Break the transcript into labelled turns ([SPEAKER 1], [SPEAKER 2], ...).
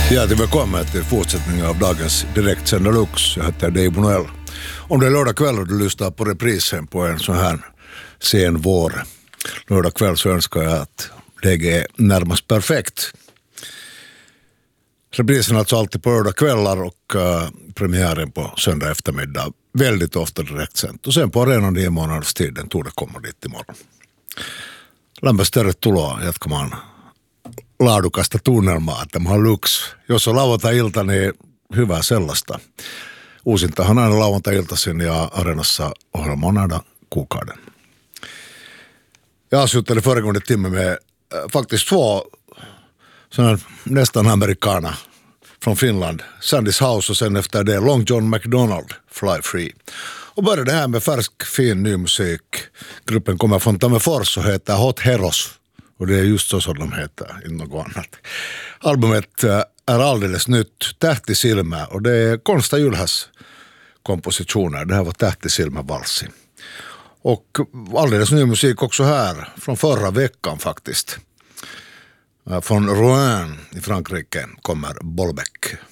[SPEAKER 1] Hjärtligt välkommen till fortsättningen av dagens direktsända Lux. Jag heter Dave Bonell. Om det är lördag kväll och du lyssnar på reprisen på en sån här sen vår lördag kväll, så önskar jag att läget är närmast perfekt. Reprisen är alltså alltid på lördag kvällar och premiären på söndag eftermiddag. Väldigt ofta direktsänt. Och sen på arenan 9 månaders tid, den tog det komma dit imorgon. Lämpäs tervetuloa jatkamaan laadukasta tunnelmaa, tämä on Lux. Jos on lauantai-ilta, niin hyvää sellaista. Uusintahan aina lauantai-iltaisin ja Areenassa ohjelma on aina kuukauden. Jag avslutade föregående timme med faktiskt två sådana nästan amerikaner från Finland. Sandys House och sen efter det Long John McDonald, Fly Free. Och började här med färsk fin ny musik. Gruppen kommer från Tammerfors och heter Hot Heroes. Och det är just så som de heter, inte något annat. Albumet är alldeles nytt, Tähtisilmä, och det är Konsta Ylhäs kompositioner. Det här var Tähtisilmä-valsi. Och alldeles ny musik också här, från förra veckan faktiskt. Från Rouen i Frankrike kommer Bolbec.